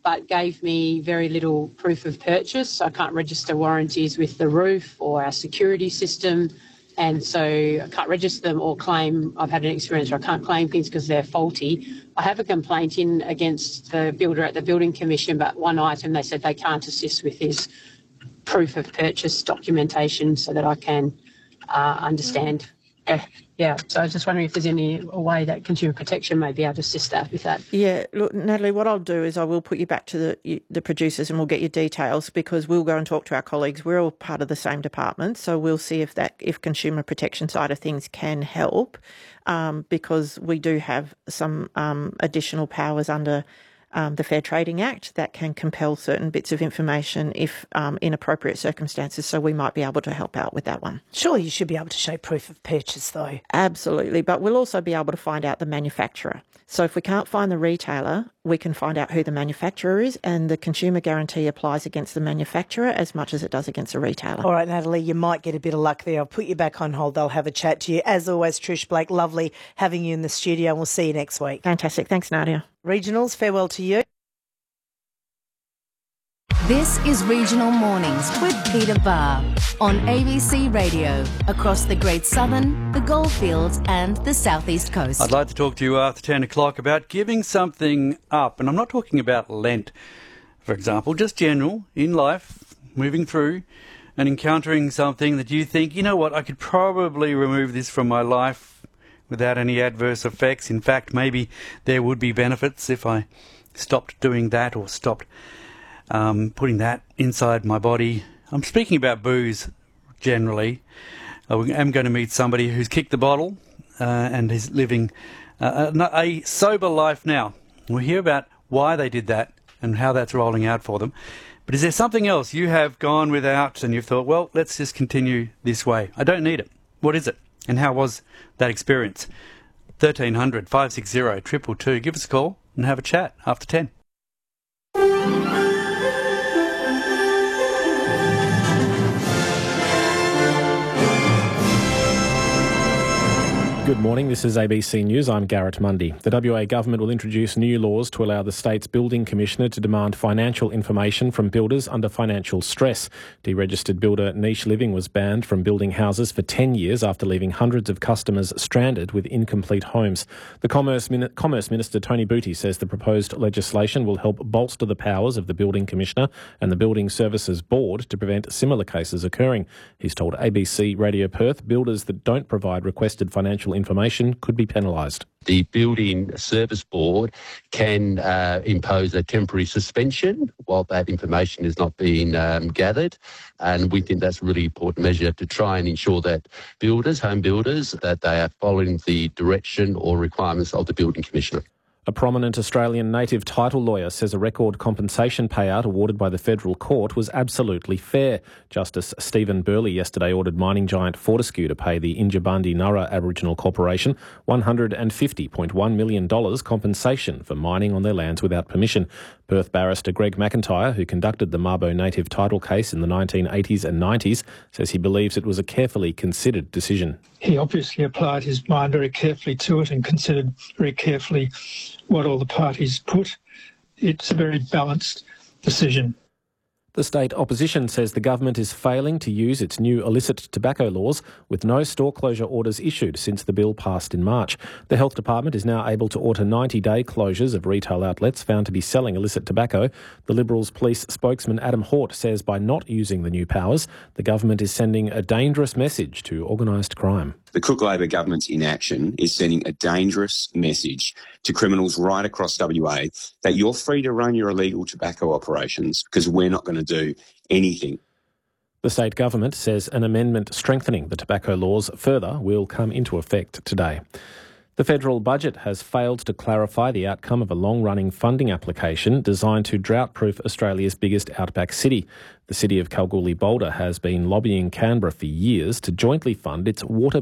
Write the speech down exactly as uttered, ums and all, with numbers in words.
but gave me very little proof of purchase. I can't register warranties with the roof or our security system, and so I can't register them or claim. I've had an experience where I can't claim things because they're faulty. I have a complaint in against the builder at the Building Commission, but one item they said they can't assist with is proof of purchase documentation so that I can uh, understand. Uh, yeah, so I was just wondering if there's any way that Consumer Protection may be able to assist that with that. Yeah, look, Natalie, what I'll do is I will put you back to the the producers and we'll get your details, because we'll go and talk to our colleagues. We're all part of the same department, so we'll see if that if Consumer Protection side of things can help, um, because we do have some um, additional powers under Um, the Fair Trading Act that can compel certain bits of information if um, in appropriate circumstances, so we might be able to help out with that one. Surely you should be able to show proof of purchase though. Absolutely, but we'll also be able to find out the manufacturer. So if we can't find the retailer, we can find out who the manufacturer is, and the consumer guarantee applies against the manufacturer as much as it does against the retailer. All right, Natalie, you might get a bit of luck there. I'll put you back on hold. They'll have a chat to you. As always, Trish Blake, lovely having you in the studio, and we'll see you next week. Fantastic. Thanks, Nadia. Regionals, farewell to you. This is Regional Mornings with Peter Barr on A B C Radio across the Great Southern, the Goldfields and the South East Coast. I'd like to talk to you after ten o'clock about giving something up. And I'm not talking about Lent, for example, just general, in life, moving through and encountering something that you think, you know what, I could probably remove this from my life without any adverse effects. In fact, maybe there would be benefits if I stopped doing that or stopped um, putting that inside my body. I'm speaking about booze generally. I am going to meet somebody who's kicked the bottle uh, and is living uh, a, a sober life now. We'll hear about why they did that and how that's rolling out for them. But is there something else you have gone without and you've thought, well, let's just continue this way? I don't need it. What is it? And how was that experience? thirteen hundred, five six zero, two two two. Give us a call and have a chat after ten. Good morning, this is A B C News. I'm Garrett Mundy. The W A government will introduce new laws to allow the state's building commissioner to demand financial information from builders under financial stress. Deregistered builder Niche Living was banned from building houses for ten years after leaving hundreds of customers stranded with incomplete homes. The Commerce, Min- Commerce Minister Tony Butty says the proposed legislation will help bolster the powers of the building commissioner and the Building Services Board to prevent similar cases occurring. He's told A B C Radio Perth builders that don't provide requested financial information could be penalised. The Building Service Board can uh, impose a temporary suspension while that information is not being um, gathered, and we think that's a really important measure to try and ensure that builders, home builders, that they are following the direction or requirements of the Building Commissioner. A prominent Australian native title lawyer says a record compensation payout awarded by the federal court was absolutely fair. Justice Stephen Burley yesterday ordered mining giant Fortescue to pay the Injibandi Nurra Aboriginal Corporation one hundred fifty point one million dollars compensation for mining on their lands without permission. Perth barrister Greg McIntyre, who conducted the Mabo native title case in the nineteen eighties and nineties, says he believes it was a carefully considered decision. He obviously applied his mind very carefully to it and considered very carefully what all the parties put. It's a very balanced decision. The state opposition says the government is failing to use its new illicit tobacco laws, with no store closure orders issued since the bill passed in March. The Health Department is now able to order ninety-day closures of retail outlets found to be selling illicit tobacco. The Liberals police spokesman Adam Hort says by not using the new powers, the government is sending a dangerous message to organised crime. The Cook Labor government's inaction is sending a dangerous message to criminals right across W A that you're free to run your illegal tobacco operations because we're not going to do anything. The state government says an amendment strengthening the tobacco laws further will come into effect today. The federal budget has failed to clarify the outcome of a long-running funding application designed to drought-proof Australia's biggest outback city. The city of Kalgoorlie-Boulder has been lobbying Canberra for years to jointly fund its water